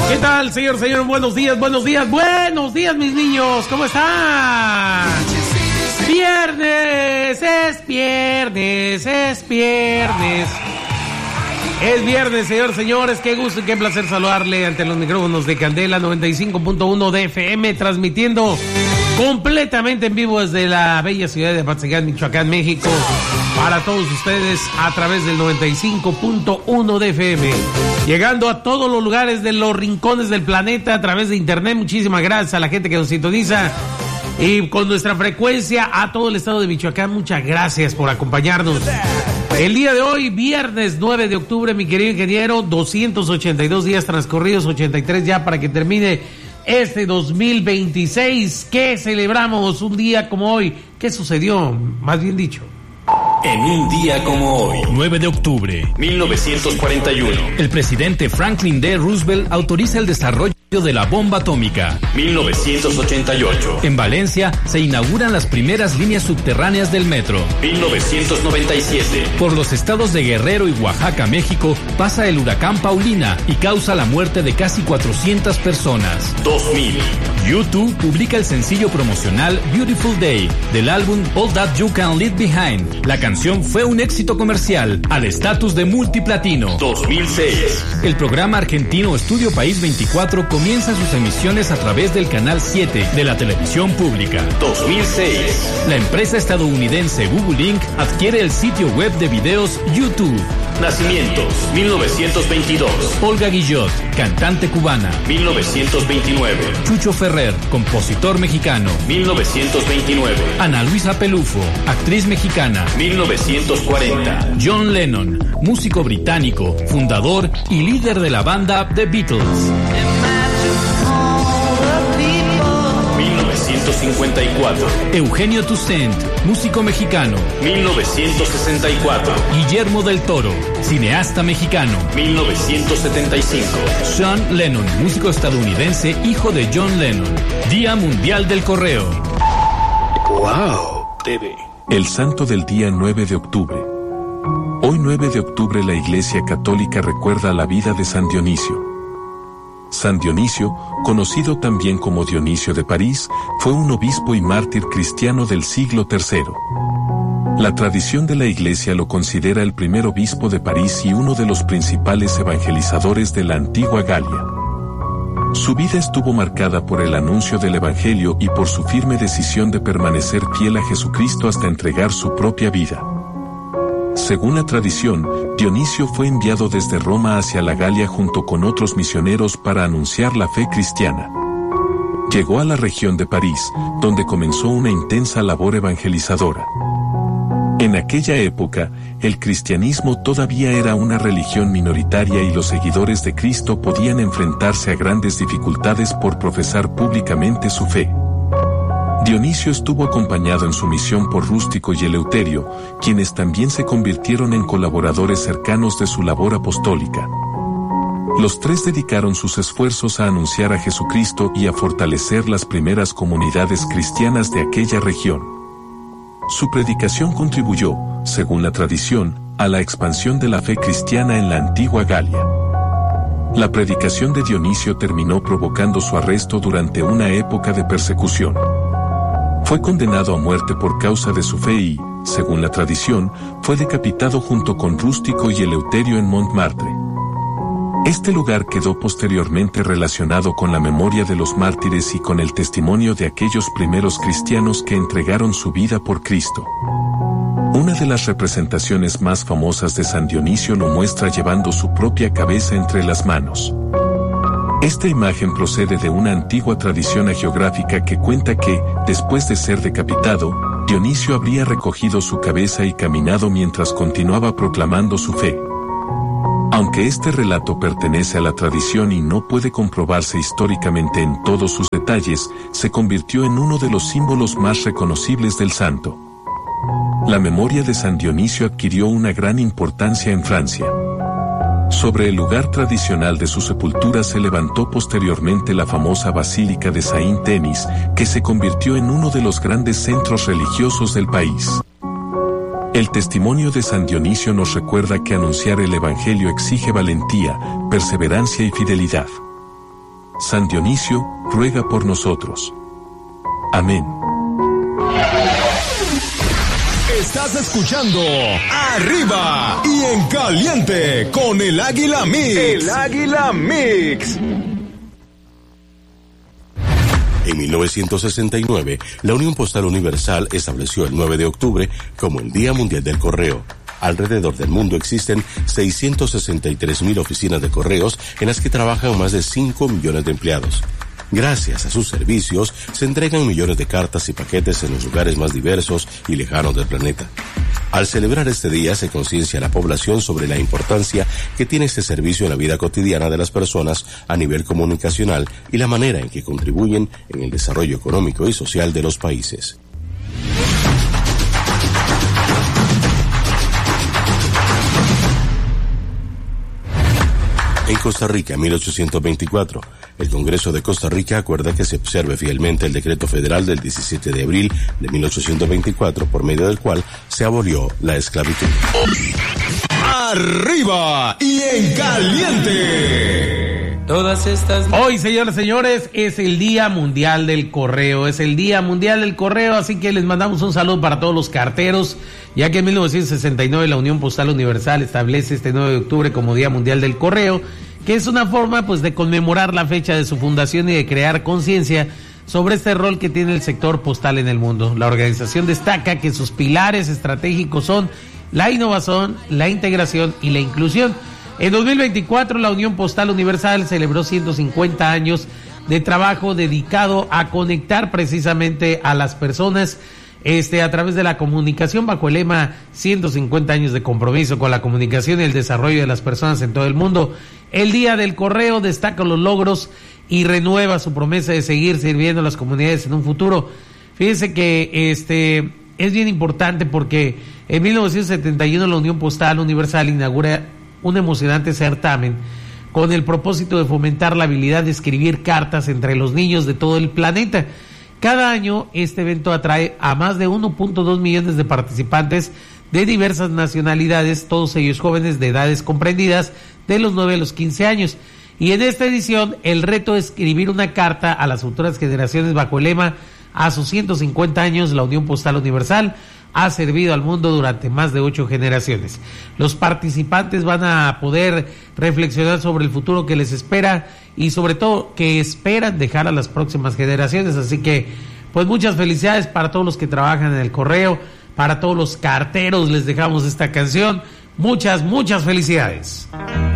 ¿Qué tal, señor? Buenos días, mis niños. ¿Cómo están? Es viernes, señores. Qué gusto y qué placer saludarle ante los micrófonos de Candela 95.1 de FM, transmitiendo completamente en vivo desde la bella ciudad de Apatzingán, Michoacán, México, para todos ustedes a través del 95.1 de FM, llegando a todos los lugares de los rincones del planeta a través de internet. Muchísimas gracias a la gente que nos sintoniza y con nuestra frecuencia a todo el estado de Michoacán. Muchas gracias por acompañarnos. El día de hoy, viernes 9 de octubre, mi querido ingeniero, 282 días transcurridos, 83 ya para que termine este 2026. ¿Qué celebramos un día como hoy? ¿Qué sucedió? Más bien dicho. En un día como hoy, 9 de octubre, 1941, el presidente Franklin D. Roosevelt autoriza el desarrollo de la bomba atómica. 1988, En Valencia se inauguran las primeras líneas subterráneas del metro. 1997, Por los estados de Guerrero y Oaxaca, México, pasa el huracán Paulina y causa la muerte de casi 400 personas. 2000, U2 publica el sencillo promocional Beautiful Day del álbum All That You Can Leave Behind. La canción fue un éxito comercial al estatus de multiplatino. 2006, El programa argentino Estudio País 24 comienza sus emisiones a través del canal 7 de la televisión pública. 2006, La empresa estadounidense Google Inc. adquiere el sitio web de videos YouTube. Nacimientos, 1922, Olga Guillot, cantante cubana. 1929, Chucho Ferrer, compositor mexicano. 1929, Ana Luisa Pelufo, actriz mexicana. 1940, John Lennon, músico británico, fundador y líder de la banda The Beatles. 1954, Eugenio Toussaint, músico mexicano. 1964, Guillermo del Toro, cineasta mexicano. 1975, Sean Lennon, músico estadounidense, hijo de John Lennon. Día Mundial del Correo. Wow TV. El santo del día 9 de octubre. Hoy 9 de octubre la Iglesia Católica recuerda la vida de San Dionisio. San Dionisio, conocido también como Dionisio de París, fue un obispo y mártir cristiano del siglo III. La tradición de la Iglesia lo considera el primer obispo de París y uno de los principales evangelizadores de la antigua Galia. Su vida estuvo marcada por el anuncio del Evangelio y por su firme decisión de permanecer fiel a Jesucristo hasta entregar su propia vida. Según la tradición, Dionisio fue enviado desde Roma hacia la Galia junto con otros misioneros para anunciar la fe cristiana. Llegó a la región de París, donde comenzó una intensa labor evangelizadora. En aquella época, el cristianismo todavía era una religión minoritaria y los seguidores de Cristo podían enfrentarse a grandes dificultades por profesar públicamente su fe. Dionisio estuvo acompañado en su misión por Rústico y Eleuterio, quienes también se convirtieron en colaboradores cercanos de su labor apostólica. Los tres dedicaron sus esfuerzos a anunciar a Jesucristo y a fortalecer las primeras comunidades cristianas de aquella región. Su predicación contribuyó, según la tradición, a la expansión de la fe cristiana en la antigua Galia. La predicación de Dionisio terminó provocando su arresto durante una época de persecución. Fue condenado a muerte por causa de su fe y, según la tradición, fue decapitado junto con Rústico y Eleuterio en Montmartre. Este lugar quedó posteriormente relacionado con la memoria de los mártires y con el testimonio de aquellos primeros cristianos que entregaron su vida por Cristo. Una de las representaciones más famosas de San Dionisio lo muestra llevando su propia cabeza entre las manos. Esta imagen procede de una antigua tradición hagiográfica que cuenta que, después de ser decapitado, Dionisio habría recogido su cabeza y caminado mientras continuaba proclamando su fe. Aunque este relato pertenece a la tradición y no puede comprobarse históricamente en todos sus detalles, se convirtió en uno de los símbolos más reconocibles del santo. La memoria de San Dionisio adquirió una gran importancia en Francia. Sobre el lugar tradicional de su sepultura se levantó posteriormente la famosa Basílica de Saint-Denis, que se convirtió en uno de los grandes centros religiosos del país. El testimonio de San Dionisio nos recuerda que anunciar el Evangelio exige valentía, perseverancia y fidelidad. San Dionisio, ruega por nosotros. Amén. Estás escuchando Arriba y en Caliente con el Águila Mix. El Águila Mix. En 1969, la Unión Postal Universal estableció el 9 de octubre como el Día Mundial del Correo. Alrededor del mundo existen 663,000 oficinas de correos en las que trabajan más de 5 millones de empleados. Gracias a sus servicios, se entregan millones de cartas y paquetes en los lugares más diversos y lejanos del planeta. Al celebrar este día, se conciencia a la población sobre la importancia que tiene este servicio en la vida cotidiana de las personas a nivel comunicacional y la manera en que contribuyen en el desarrollo económico y social de los países. En Costa Rica, en 1824, el Congreso de Costa Rica acuerda que se observe fielmente el decreto federal del 17 de abril de 1824, por medio del cual se abolió la esclavitud. ¡Arriba y en caliente! Todas estas... Hoy, señoras y señores, es el Día Mundial del Correo. Es el Día Mundial del Correo, así que les mandamos un saludo para todos los carteros, ya que en 1969 la Unión Postal Universal establece este 9 de octubre como Día Mundial del Correo, que es una forma pues de conmemorar la fecha de su fundación y de crear conciencia sobre este rol que tiene el sector postal en el mundo. La organización destaca que sus pilares estratégicos son la innovación, la integración y la inclusión. En 2024 la Unión Postal Universal celebró 150 años de trabajo dedicado a conectar precisamente a las personas a través de la comunicación, bajo el lema 150 años de compromiso con la comunicación y el desarrollo de las personas en todo el mundo. El Día del Correo destaca los logros y renueva su promesa de seguir sirviendo a las comunidades en un futuro. Fíjense que es bien importante porque en 1971 la Unión Postal Universal inaugura un emocionante certamen con el propósito de fomentar la habilidad de escribir cartas entre los niños de todo el planeta. Cada año este evento atrae a más de 1.2 millones de participantes de diversas nacionalidades, todos ellos jóvenes de edades comprendidas de los 9 a los 15 años. Y en esta edición el reto es escribir una carta a las futuras generaciones bajo el lema: a sus 150 años la Unión Postal Universal ha servido al mundo durante más de 8 generaciones. Los participantes van a poder reflexionar sobre el futuro que les espera y sobre todo que esperan dejar a las próximas generaciones. Así que pues muchas felicidades para todos los que trabajan en el correo, para todos los carteros les dejamos esta canción. Muchas felicidades.